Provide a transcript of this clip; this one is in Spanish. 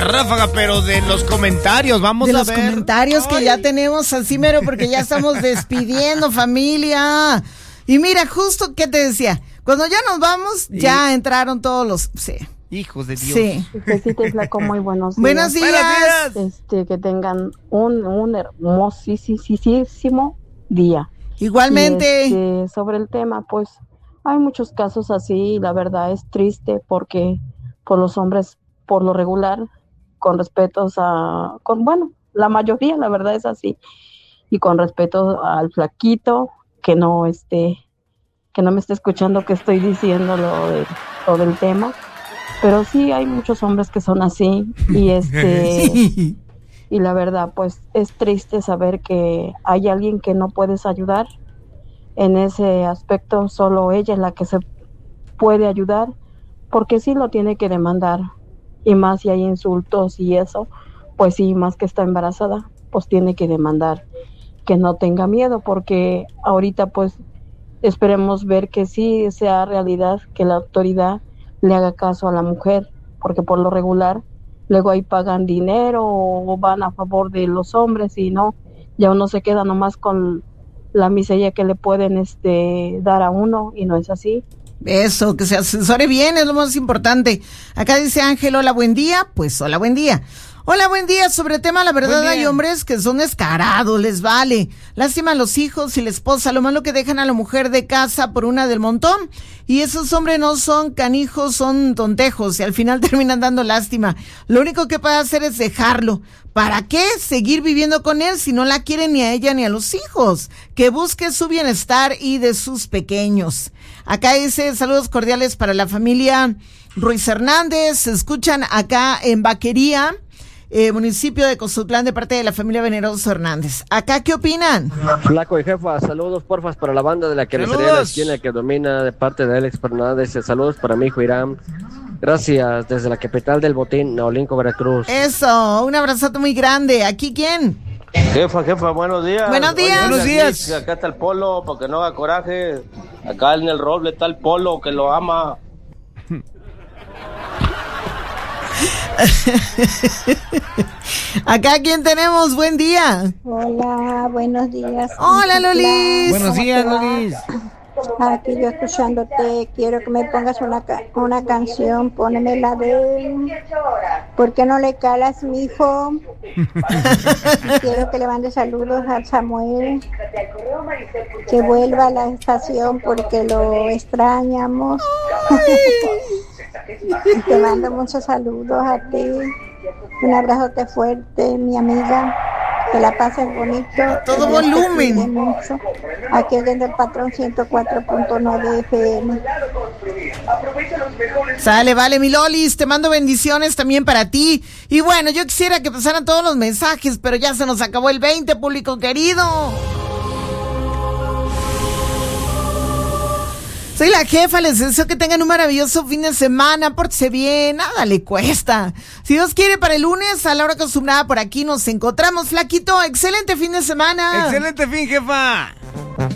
ráfaga, pero de los comentarios, vamos a ver. De los comentarios que ya tenemos así mero, porque ya estamos despidiendo, familia. Y mira, justo que te decía, cuando ya nos vamos, ya entraron todos los... Sí. Hijos de Dios. Sí. Besito y flaco, muy buenos días. Buenos días. Que tengan un hermosísimo día. Igualmente. Y sobre el tema, pues, hay muchos casos así, y la verdad es triste porque por los hombres, por lo regular, con respetos la mayoría, la verdad es así, y con respeto al flaquito, que no me esté escuchando que estoy diciendo lo del tema, pero sí hay muchos hombres que son así, y y la verdad, pues, es triste saber que hay alguien que no puedes ayudar. En ese aspecto, solo ella es la que se puede ayudar, porque sí lo tiene que demandar, y más si hay insultos y eso, pues sí, más que está embarazada, pues tiene que demandar, que no tenga miedo, porque ahorita pues esperemos ver que sí sea realidad, que la autoridad le haga caso a la mujer, porque por lo regular luego ahí pagan dinero o van a favor de los hombres, y no, ya uno se queda nomás con la miseria que le pueden dar a uno, y no es así. Eso, que se asesore bien es lo más importante. Acá dice Ángel, hola, buen día. Pues hola, buen día. Hola, buen día. Sobre el tema, la verdad, hay hombres que son descarados, les vale. Lástima a los hijos y la esposa. Lo malo que dejan a la mujer de casa por una del montón. Y esos hombres no son canijos, son tontejos. Y al final terminan dando lástima. Lo único que puede hacer es dejarlo. ¿Para qué seguir viviendo con él si no la quieren ni a ella ni a los hijos? Que busque su bienestar y de sus pequeños. Acá dice, saludos cordiales para la familia Ruiz Hernández. Se escuchan acá en Vaquería, municipio de Cozutlán, de parte de la familia Veneroso Hernández. ¿Acá qué opinan? Flaco y jefa, saludos porfas para la banda de la Carnicería de la Esquina que domina, de parte de Alex Fernández. Saludos para mi hijo Irán. Gracias, desde la capital del botín, Naolinco, Veracruz. Eso, un abrazote muy grande. ¿Aquí quién? Jefa, buenos días. Buenos días. Buenos días. Acá está el Polo, para que no haga coraje. Acá en el Roble está el Polo, que lo ama. Acá quién tenemos, buen día. Hola, buenos días. Hola, Lolis. Buenos días, Lolis. Aquí yo escuchándote, quiero que me pongas una canción, póneme la de ¿Por qué no le calas, mijo? Quiero que le mande saludos a Samuel, que vuelva a la estación porque lo extrañamos. Y te mando muchos saludos a ti, un abrazote fuerte, mi amiga. Que la pases bonito. Todo volumen. Mucho. Aquí es desde el patrón 104.9 FM. Sale, vale, mi Lolis, te mando bendiciones también para ti. Y bueno, yo quisiera que pasaran todos los mensajes, pero ya se nos acabó el 20, público querido. Soy la jefa, les deseo que tengan un maravilloso fin de semana, pórtese bien, nada le cuesta. Si Dios quiere, para el lunes, a la hora acostumbrada por aquí nos encontramos, flaquito, excelente fin de semana. Excelente fin, jefa.